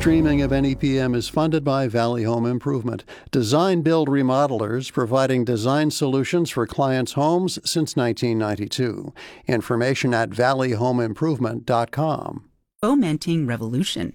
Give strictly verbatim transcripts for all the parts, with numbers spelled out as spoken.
streaming of N E P M is funded by Valley Home Improvement, design build remodelers providing design solutions for clients' homes since nineteen ninety-two. Information at valley home improvement dot com. Fomenting revolution.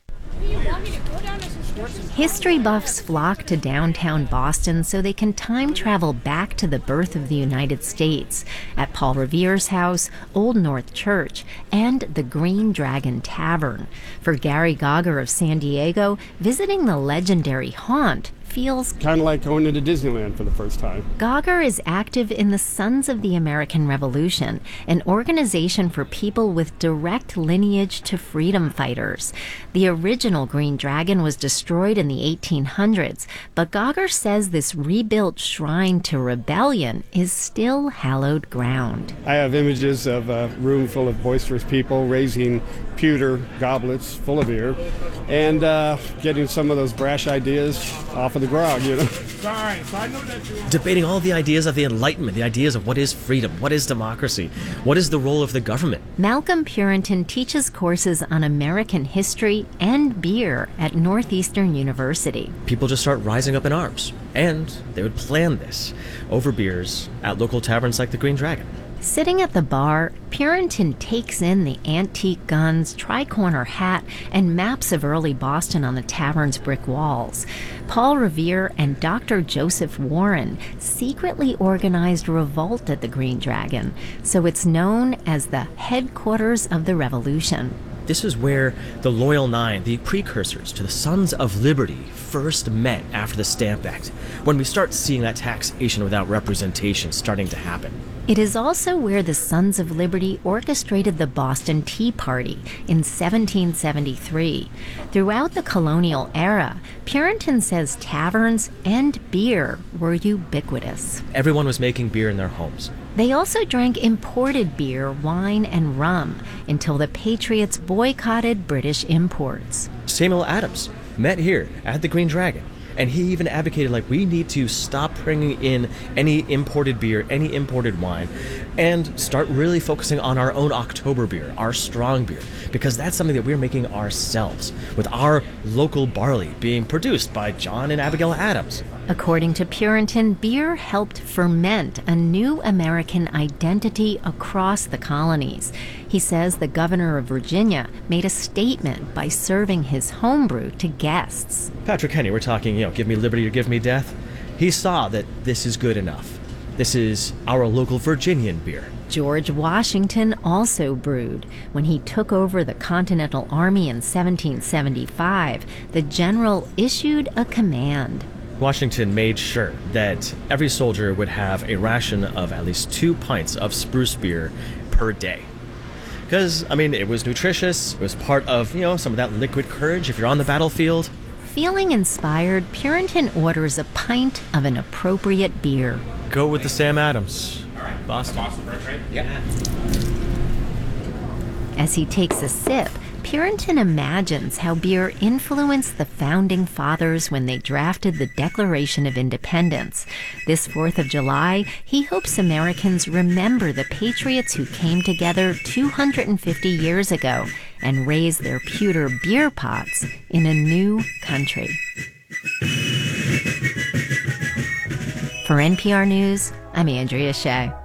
History buffs flock to downtown Boston so they can time travel back to the birth of the United States at Paul Revere's house, Old North Church, and the Green Dragon Tavern. For Gary Gauger of San Diego, visiting the legendary haunt feels kind of like going into Disneyland for the first time. Gauger is active in the Sons of the American Revolution, an organization for people with direct lineage to freedom fighters. The original Green Dragon was destroyed in the eighteen hundreds, but Gauger says this rebuilt shrine to rebellion is still hallowed ground. I have images of a room full of boisterous people raising pewter goblets full of beer and uh, getting some of those brash ideas off of the grog, you know. Sorry, so I know that you... Debating all the ideas of the Enlightenment, the ideas of what is freedom, what is democracy, what is the role of the government. Malcolm Purinton teaches courses on American history and beer at Northeastern University. People just start rising up in arms, and they would plan this over beers at local taverns like the Green Dragon. Sitting at the bar, Purinton takes in the antique guns, tri-corner hat, and maps of early Boston on the tavern's brick walls. Paul Revere and Doctor Joseph Warren secretly organized revolt at the Green Dragon, so it's known as the headquarters of the Revolution. This is where the Loyal Nine, the precursors to the Sons of Liberty, first met after the Stamp Act, when we start seeing that taxation without representation starting to happen. It is also where the Sons of Liberty orchestrated the Boston Tea Party in seventeen seventy-three. Throughout the colonial era, Purinton says taverns and beer were ubiquitous. Everyone was making beer in their homes. They also drank imported beer, wine, and rum until the Patriots boycotted British imports. Samuel Adams met here at the Green Dragon. And he even advocated, like, we need to stop bringing in any imported beer, any imported wine, and start really focusing on our own October beer, our strong beer, because that's something that we're making ourselves, with our local barley being produced by John and Abigail Adams. According to Purinton, beer helped ferment a new American identity across the colonies. He says the governor of Virginia made a statement by serving his homebrew to guests. Patrick Henry, we're talking, you know, give me liberty or give me death. He saw that this is good enough. This is our local Virginian beer. George Washington also brewed. When he took over the Continental Army in seventeen seventy-five, the general issued a command. Washington made sure that every soldier would have a ration of at least two pints of spruce beer per day. Because, I mean, it was nutritious, it was part of, you know, some of that liquid courage if you're on the battlefield. Feeling inspired, Purinton orders a pint of an appropriate beer. Go with the Sam Adams. Boston. Boston, right? Yeah. As he takes a sip, Purinton imagines how beer influenced the founding fathers when they drafted the Declaration of Independence. This fourth of July, he hopes Americans remember the patriots who came together two hundred fifty years ago and raised their pewter beer pots in a new country. For N P R News, I'm Andrea Shea.